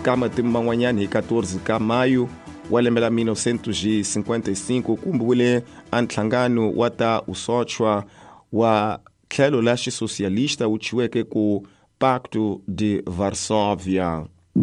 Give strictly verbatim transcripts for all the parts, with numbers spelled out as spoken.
ka matimu man'wanyani hi quatorze ka Mayu wa lembe la mille neuf cent cinquante-cinq kumbuwile a ntlhangano wa ta usochwa wa tlhelo la xisocialista wu chiweke ku Pacto de Varsóvia.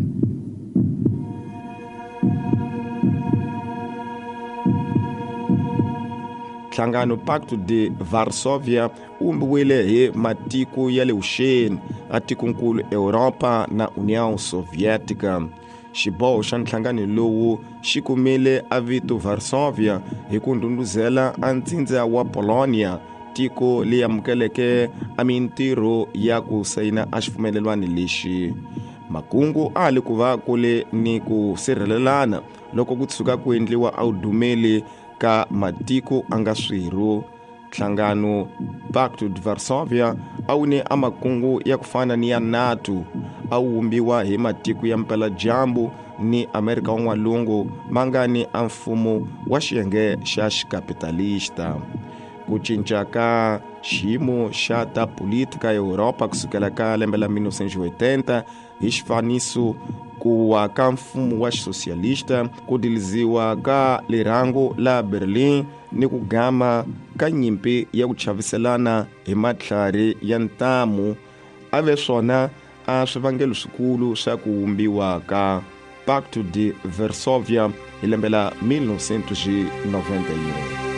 Nhlangano Pacto de Varsóvia umbiwile hi matiko ya le vuxeni a tikonkulu Europa na União Soviética. Xiboho xa nhlangano lowu xi kumile a vito Varsóvia hi ku ndhundhuzela a ntsindza wa Polonia, tiko leyi amukeleke a mintirho ya ku sayina a xipfumelelwani lexi. Makungu a le ku va kule ni ku sirhelelana loko ku tshuka ku endliwa a wudumeli ka matiko anga swirho. Nhlangano Pacto de Varsóvia a wu ni a makungu ya ku fana ni ya NATO, a wu vumbiwa hi matiko ya mpela dyambu ni Amerika N'walungu ma nga ni a mfumo wa xiyenge xa xikapitalista. Ku cinca ka xiyimo xa ta politika Europa kusukela ka lembe la mille neuf cent oitenta hi xifaniso ku wa ka mfumo wa xisocialista, ku diliziwa ka lirango la Berlin ni ku gama ka nyimpi ya ku chaviselana hi matlhari ya ntamu a ve swona a swivangelo swikulu swa ku vumbiwa ka Pacto de Varsóvia hi lembe la mille neuf cent noventa e un.